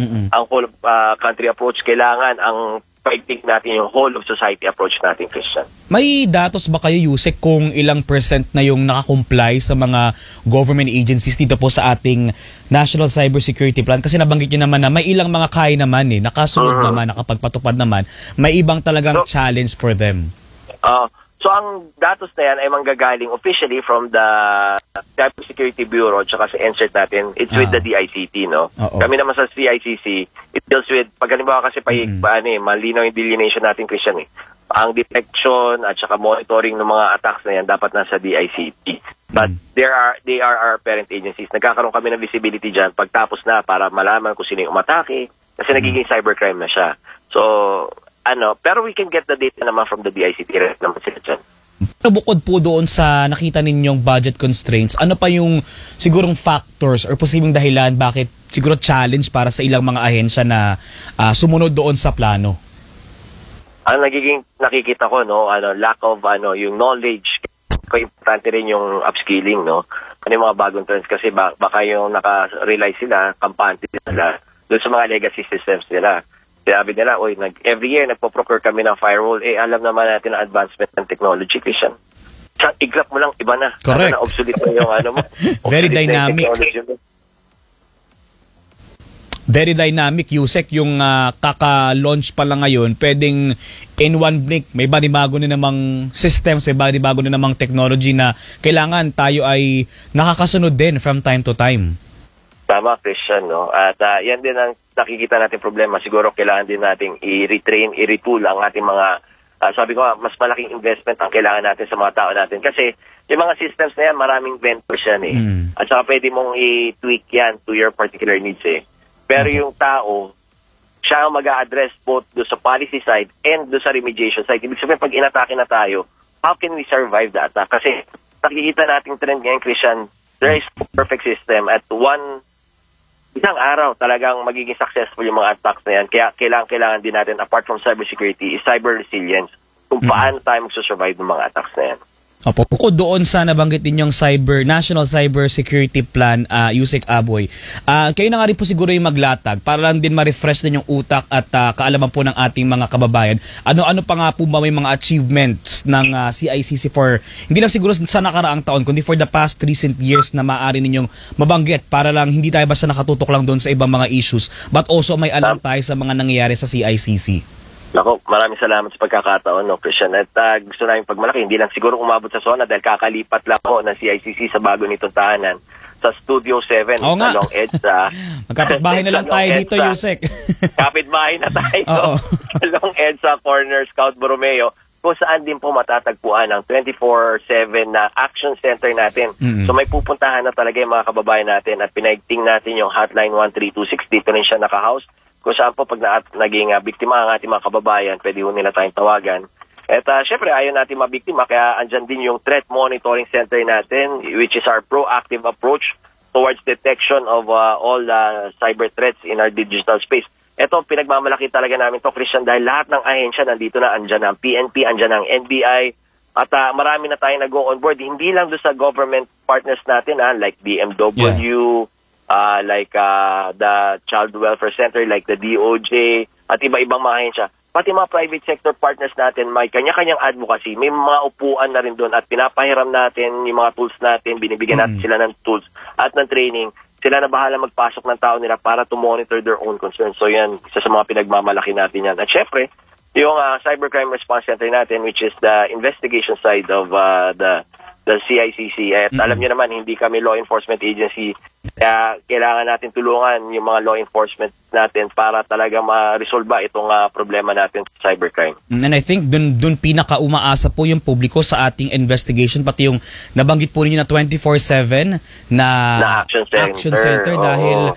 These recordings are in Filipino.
ang whole of country approach. Kailangan ang fighting natin yung whole of society approach natin, Christian. May datos ba kayo, Yusek, kung ilang percent na yung nakakomply sa mga government agencies dito po sa ating National Cybersecurity Plan? Kasi nabanggit nyo naman na may ilang mga kaya naman nakasunod naman, nakapagpatupad naman. May ibang talagang challenge for them. So ang datos na yan ay manggagaling officially from the Cybersecurity Bureau tsaka sa NCERT natin. It's with the DICT, no? Kami naman sa CICC, it deals with, pag halimbawa kasi malinaw yung delineation natin, Christian, ang detection at saka monitoring ng mga attacks na yan dapat nasa DICT. But they are our parent agencies. Nagkakaroon kami ng visibility dyan pagtapos na para malaman kung sino yung umatake kasi nagiging cybercrime na siya. So, pero we can get the data naman from the DICT naman sila dyan. Pero bukod po doon sa nakita ninyong budget constraints, ano pa yung sigurong factors or posibleng dahilan bakit siguro challenge para sa ilang mga ahensya na sumunod doon sa plano? Ang nagiging nakikita ko, lack of yung knowledge. Importante rin yung upskilling, no? Ano yung mga bagong trends kasi baka yung naka-rely sila, kampante nila doon sa mga legacy systems nila. Sabi nila, every year nagpo-procure kami ng firewall. Alam naman natin ang advancement ng technology, Christian. I-grab mo lang, iba na. Correct. Obsolete na yung mo. Very dynamic. Very dynamic, Yusek. Yung kaka-launch pa lang ngayon, pwedeng in one blink, may bago na namang systems, may bago na namang technology na kailangan tayo ay nakakasunod din from time to time. Tama, Christian, no? At yan din ang nakikita natin problema. Siguro kailangan din nating i-retrain, i-retool ang ating mga, sabi ko, mas malaking investment ang kailangan natin sa mga tao natin. Kasi yung mga systems na yan, maraming vendors yan At saka pwede mong i-tweak yan to your particular needs Pero yung tao, siya ang mag-a-address both do sa policy side and do sa remediation side. Ibig sabihin, pag inatake na tayo, how can we survive the attack? Kasi nakikita nating trend ngayon, Christian, there is no perfect system. At isang araw talagang magiging successful yung mga attacks na yan. Kaya kailangan din natin, apart from cybersecurity, is cyber resilience. Kung paano tayo magsusurvive ng mga attacks na yan. Opo. Bukod doon sa nabanggit ninyong National Cyber Security Plan, Yusek Aboy, kayo na nga rin po siguro yung maglatag para lang din ma-refresh din yung utak at kaalaman po ng ating mga kababayan. Ano pa nga po ba may mga achievements ng CICC for, hindi lang siguro sa nakaraang taon, kundi for the past recent years na maaari ninyong mabanggit para lang hindi tayo basta nakatutok lang doon sa ibang mga issues but also may alam tayo sa mga nangyayari sa CICC. Nako, maraming salamat sa pagkakataon, Christian. At gusto namin pagmalaki, hindi lang siguro umabot sa zona dahil kakalipat lang ako ng CICC sa bago nitong tahanan sa Studio 7 sa Long EDSA. Magkapitbahay na lang tayo dito, Yusek. Kapitbahay na tayo sa Long EDSA Corner, Scout Borromeo, kung saan din po matatagpuan ang 24/7 na action center natin. So may pupuntahan na talaga yung mga kababayan natin at pinaigting natin yung hotline 1326. Dito rin siya naka-house. Kung saan po pag naging biktima ang ating mga kababayan, pwede ho nila tayong tawagan. At syempre, ayaw natin mabiktima, kaya andyan din yung Threat Monitoring Center natin, which is our proactive approach towards detection of all cyber threats in our digital space. Ito, pinagmamalaki talaga namin to, Christian, dahil lahat ng ahensya nandito na, andyan ang PNP, andyan ang NBI, at marami na tayong nag-go-on board. Hindi lang doon sa government partners natin, like BMW, like the Child Welfare Center, like the DOJ, at iba-ibang mga ahensya. Pati mga private sector partners natin, may kanya-kanyang advocacy. May mga upuan na rin doon at pinapahiram natin yung mga tools natin, binibigyan natin sila ng tools at ng training. Sila na bahala magpasok ng tao nila para to monitor their own concerns. So yan, isa sa mga pinagmamalaki natin yan. At syempre, yung Cybercrime Response Center natin, which is the investigation side of the CICC. At alam niyo naman, hindi kami law enforcement agency. Kaya kailangan natin tulungan yung mga law enforcement natin para talaga ma-resolve itong problema natin sa cybercrime. And I think dun pinaka-umaasa po yung publiko sa ating investigation, pati yung nabanggit po ninyo na 24/7 na action center dahil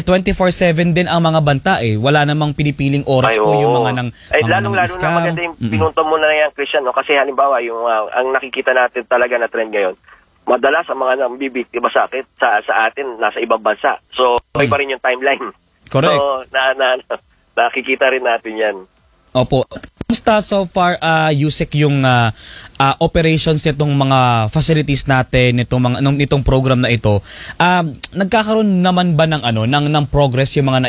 24/7 din ang mga banta Wala namang pinipiling oras po yung mga lalong-lalo na maganda yung pinunto mo na yan, Christian, kasi halimbawa yung ang nakikita natin talaga na trend ngayon, madalas ang mga nambibiktima sa atin nasa ibang bansa. So, may pa rin yung timeline. Correct. So, nakikita rin natin yan. Opo. Kumusta so far, Yusek, yung operations nitong mga facilities natin, nitong program na ito? Nagkakaroon naman ba ng progress yung mga